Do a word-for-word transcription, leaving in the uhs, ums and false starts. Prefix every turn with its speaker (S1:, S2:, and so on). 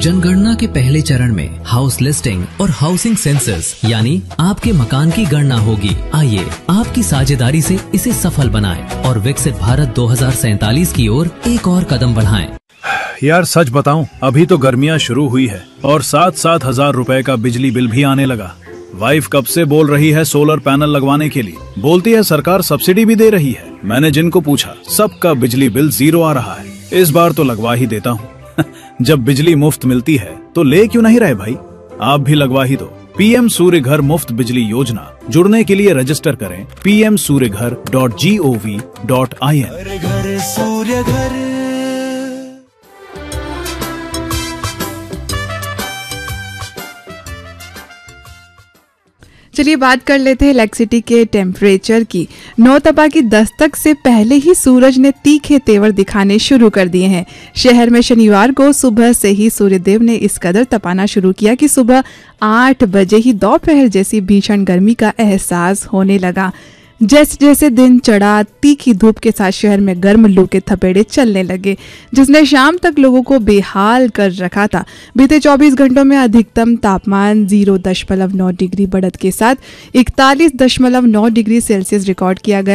S1: जनगणना के पहले चरण में हाउस लिस्टिंग और हाउसिंग सेंसस यानी आपके मकान की गणना होगी। आइए आपकी साझेदारी से इसे सफल बनाएं और विकसित भारत दो हज़ार सैतालीस की ओर एक और कदम बढ़ाएं।
S2: यार सच बताऊं, अभी तो गर्मियां शुरू हुई है और सात सात हजार रुपए का बिजली बिल भी आने लगा। वाइफ कब से बोल रही है सोलर पैनल लगवाने के लिए, बोलती है सरकार सब्सिडी भी दे रही है। मैंने जिनको पूछा सबका बिजली बिल जीरो आ रहा है। इस बार तो लगवा ही देता हूँ। जब बिजली मुफ्त मिलती है तो ले क्यों नहीं रहे भाई, आप भी लगवा ही दो। पीएम सूर्य घर मुफ्त बिजली योजना, जुड़ने के लिए रजिस्टर करें पी एम सूर्य घर dot G O V dot I N.
S3: चलिए बात कर लेते हैं इलेक्ट्रिसिटी के टेम्परेचर की। नौतपा की दस्तक से पहले ही सूरज ने तीखे तेवर दिखाने शुरू कर दिए हैं। शहर में शनिवार को सुबह से ही सूर्यदेव ने इस कदर तपाना शुरू किया कि सुबह आठ बजे ही दोपहर जैसी भीषण गर्मी का एहसास होने लगा। जैसे जैसे दिन चढ़ा, तीखी धूप के साथ शहर में गर्म लू के थपेड़े चलने लगे, जिसने शाम तक लोगों को बेहाल कर रखा था। बीते चौबीस घंटों में अधिकतम तापमान जीरो दशमलव नौ डिग्री बढ़त के साथ इकतालीस दशमलव नौ डिग्री सेल्सियस रिकॉर्ड किया गया।